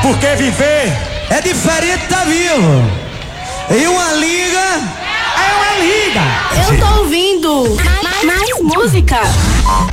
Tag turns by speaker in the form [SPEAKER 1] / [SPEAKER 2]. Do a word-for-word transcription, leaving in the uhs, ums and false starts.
[SPEAKER 1] Porque viver
[SPEAKER 2] é diferente da vivo. E uma liga
[SPEAKER 1] é uma liga.
[SPEAKER 3] Eu tô ouvindo mais, mais música.